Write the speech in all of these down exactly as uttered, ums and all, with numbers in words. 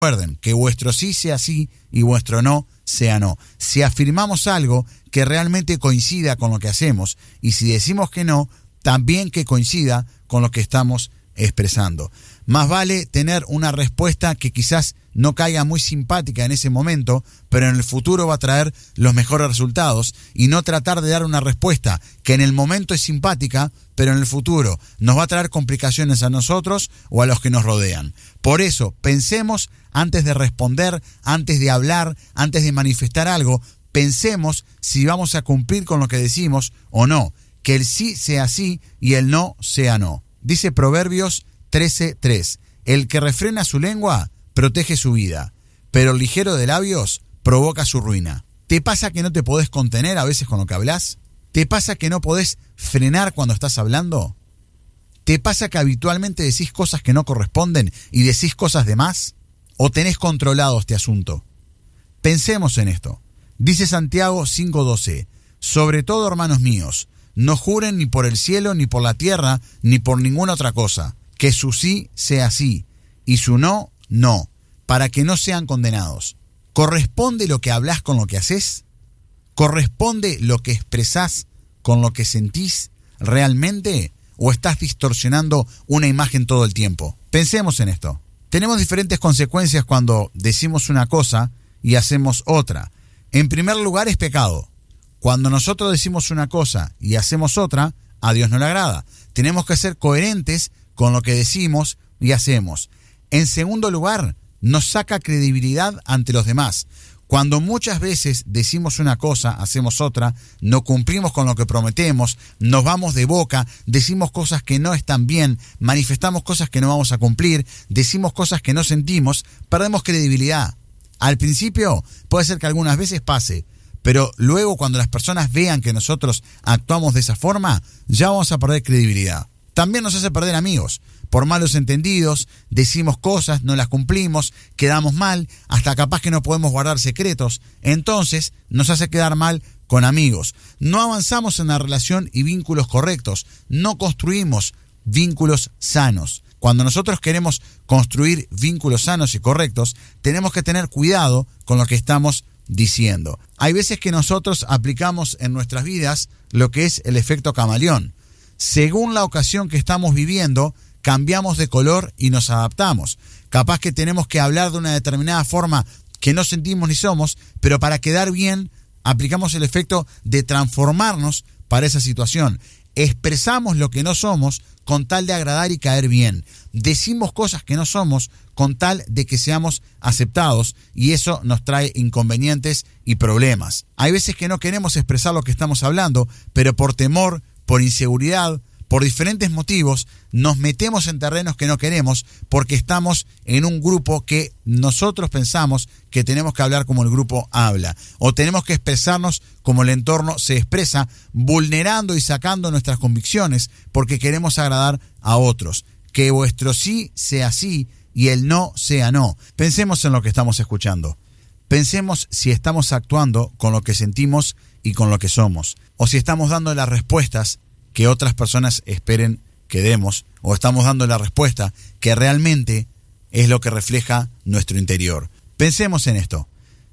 Recuerden que vuestro sí sea sí y vuestro no sea no. Si afirmamos algo, que realmente coincida con lo que hacemos, y si decimos que no, también que coincida con lo que estamos expresando. Más vale tener una respuesta que quizás no caiga muy simpática en ese momento, pero en el futuro va a traer los mejores resultados, y no tratar de dar una respuesta que en el momento es simpática, pero en el futuro nos va a traer complicaciones a nosotros o a los que nos rodean. Por eso, pensemos antes de responder, antes de hablar, antes de manifestar algo, pensemos si vamos a cumplir con lo que decimos o no. Que el sí sea sí y el no sea no. Dice Proverbios trece tres, el que refrena su lengua protege su vida, pero el ligero de labios provoca su ruina. ¿Te pasa que no te podés contener a veces con lo que hablas? ¿Te pasa que no podés frenar cuando estás hablando? ¿Te pasa que habitualmente decís cosas que no corresponden y decís cosas de más? ¿O tenés controlado este asunto? Pensemos en esto. Dice Santiago cinco doce, sobre todo, hermanos míos, no juren ni por el cielo, ni por la tierra, ni por ninguna otra cosa, que su sí sea sí y su no, no, para que no sean condenados. ¿Corresponde lo que hablás con lo que haces? ¿Corresponde lo que expresás con lo que sentís realmente? ¿O estás distorsionando una imagen todo el tiempo? Pensemos en esto. Tenemos diferentes consecuencias cuando decimos una cosa y hacemos otra. En primer lugar, es pecado. Cuando nosotros decimos una cosa y hacemos otra, a Dios no le agrada. Tenemos que ser coherentes con lo que decimos y hacemos. En segundo lugar, nos saca credibilidad ante los demás. Cuando muchas veces decimos una cosa, hacemos otra, no cumplimos con lo que prometemos, nos vamos de boca, decimos cosas que no están bien, manifestamos cosas que no vamos a cumplir, decimos cosas que no sentimos, perdemos credibilidad. Al principio puede ser que algunas veces pase, pero luego cuando las personas vean que nosotros actuamos de esa forma, ya vamos a perder credibilidad. También nos hace perder amigos. Por malos entendidos, decimos cosas, no las cumplimos, quedamos mal, hasta capaz que no podemos guardar secretos. Entonces nos hace quedar mal con amigos. No avanzamos en la relación y vínculos correctos. No construimos vínculos sanos. Cuando nosotros queremos construir vínculos sanos y correctos, tenemos que tener cuidado con lo que estamos diciendo. Hay veces que nosotros aplicamos en nuestras vidas lo que es el efecto camaleón. Según la ocasión que estamos viviendo, cambiamos de color y nos adaptamos. Capaz que tenemos que hablar de una determinada forma que no sentimos ni somos, pero para quedar bien, aplicamos el efecto de transformarnos para esa situación. Expresamos lo que no somos con tal de agradar y caer bien. Decimos cosas que no somos con tal de que seamos aceptados, y eso nos trae inconvenientes y problemas. Hay veces que no queremos expresar lo que estamos hablando, pero por temor, por inseguridad, por diferentes motivos, nos metemos en terrenos que no queremos porque estamos en un grupo que nosotros pensamos que tenemos que hablar como el grupo habla, o tenemos que expresarnos como el entorno se expresa, vulnerando y sacando nuestras convicciones porque queremos agradar a otros. Que vuestro sí sea sí y el no sea no. Pensemos en lo que estamos escuchando. Pensemos si estamos actuando con lo que sentimos y con lo que somos, o si estamos dando las respuestas que otras personas esperen que demos, o estamos dando la respuesta que realmente es lo que refleja nuestro interior. Pensemos en esto.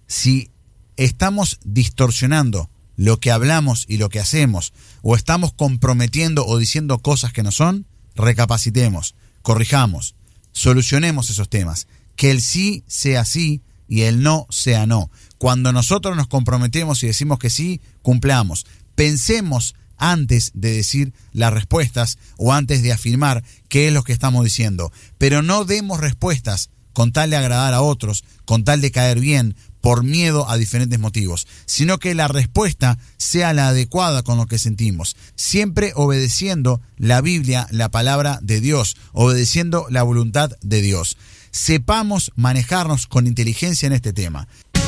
Si estamos distorsionando lo que hablamos y lo que hacemos, o estamos comprometiendo o diciendo cosas que no son, recapacitemos, corrijamos, solucionemos esos temas. Que el sí sea sí y el no sea no. Cuando nosotros nos comprometemos y decimos que sí, cumplamos. Pensemos antes de decir las respuestas o antes de afirmar qué es lo que estamos diciendo. Pero no demos respuestas con tal de agradar a otros, con tal de caer bien, por miedo a diferentes motivos, sino que la respuesta sea la adecuada con lo que sentimos, siempre obedeciendo la Biblia, la palabra de Dios, obedeciendo la voluntad de Dios. Sepamos manejarnos con inteligencia en este tema.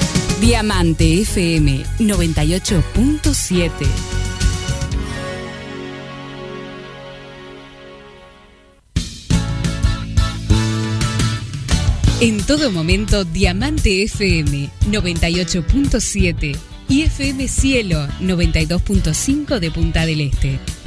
Diamante F M noventa y ocho punto siete. En todo momento, Diamante F M noventa y ocho punto siete y F M Cielo noventa y dos punto cinco de Punta del Este.